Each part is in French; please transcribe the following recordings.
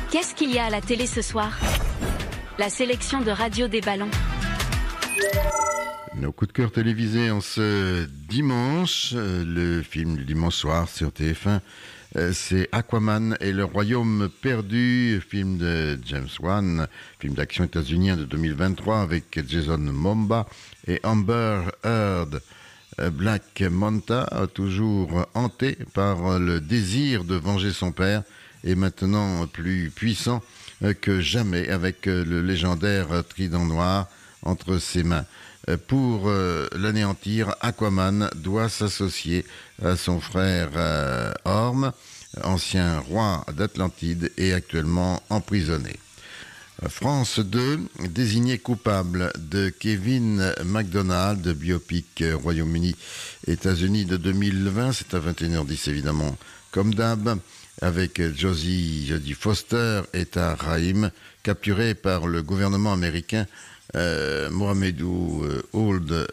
Qu'est-ce qu'il y a à la télé ce soir? La sélection de Radio des Ballons. Nos coups de cœur télévisés en ce dimanche, le film du dimanche soir sur TF1, c'est Aquaman et le Royaume perdu, film de James Wan, film d'action états-unien de 2023 avec Jason Momoa et Amber Heard. Black Manta, toujours hanté par le désir de venger son père, est maintenant plus puissant que jamais avec le légendaire trident noir entre ses mains. Pour l'anéantir, Aquaman doit s'associer à son frère Orm, ancien roi d'Atlantide et actuellement emprisonné. France 2, désigné coupable de Kevin McDonald, biopic Royaume-Uni, États-Unis de 2020, c'est à 21h10 évidemment, comme d'hab, avec Jodie Foster et Tahar Rahim, capturés par le gouvernement américain. Mohamedou Ould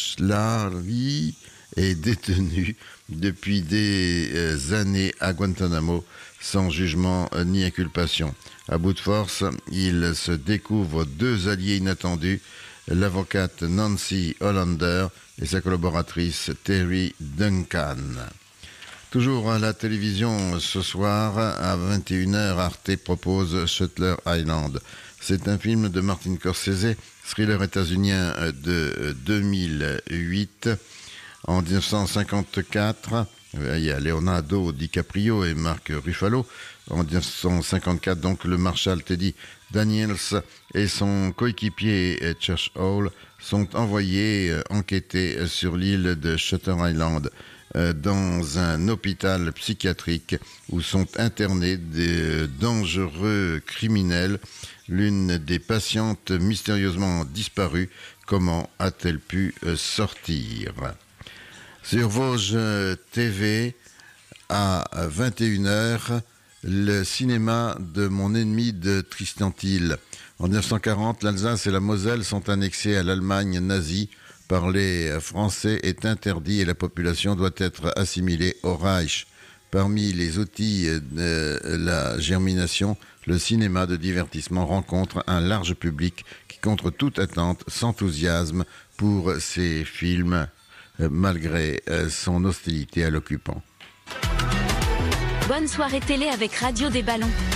Shlari est détenu depuis des années à Guantanamo sans jugement ni inculpation. À bout de force, il se découvre deux alliés inattendus, l'avocate Nancy Hollander et sa collaboratrice Terry Duncan. Toujours à la télévision ce soir, à 21h, Arte propose Shutter Island. C'est un film de Martin Scorsese, thriller états-unien de 2008. En 1954, il y a Leonardo DiCaprio et Mark Ruffalo. En 1954, donc, le marshal Teddy Daniels et son coéquipier Church Hall sont envoyés enquêter sur l'île de Shutter Island, dans un hôpital psychiatrique où sont internés des dangereux criminels. L'une des patientes mystérieusement disparue, comment a-t-elle pu sortir? Sur Vosges TV, à 21h, le cinéma de Mon ennemi de Tristan Thiel. En 1940, l'Alsace et la Moselle sont annexées à l'Allemagne nazie. Parler français est interdit et la population doit être assimilée au Reich. Parmi les outils de la germination, le cinéma de divertissement rencontre un large public qui, contre toute attente, s'enthousiasme pour ces films, malgré son hostilité à l'occupant. Bonne soirée télé avec Radio des Ballons.